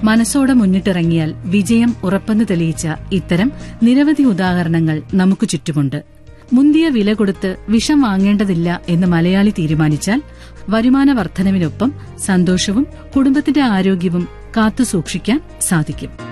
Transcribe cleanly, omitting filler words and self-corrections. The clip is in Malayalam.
മനസ്സോടെ മുന്നിട്ടിറങ്ങിയാൽ വിജയം ഉറപ്പെന്ന് തെളിയിച്ച ഇത്തരം നിരവധി ഉദാഹരണങ്ങൾ നമുക്ക് ചുറ്റുമുണ്ട്. മുന്തിയ വില കൊടുത്ത് വിഷം വാങ്ങേണ്ടതില്ല എന്ന് മലയാളി തീരുമാനിച്ചാൽ വരുമാന വർധനവിനൊപ്പം സന്തോഷവും കുടുംബത്തിന്റെ ആരോഗ്യവും കാത്തുസൂക്ഷിക്കാൻ സാധിക്കും.